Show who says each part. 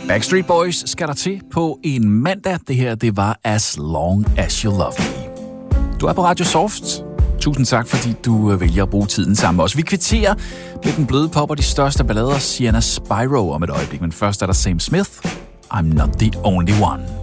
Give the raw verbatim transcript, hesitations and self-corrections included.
Speaker 1: Backstreet Boys skal der til på en mandag. Det her, det var As Long As You Love Me. Du er på Radio Soft. Tusind tak, fordi du vælger at bruge tiden sammen med os. Vi kvitterer med den bløde pop og de største ballader, Sienna Spyro om et øjeblik. Men først er der Sam Smith, I'm Not The Only One.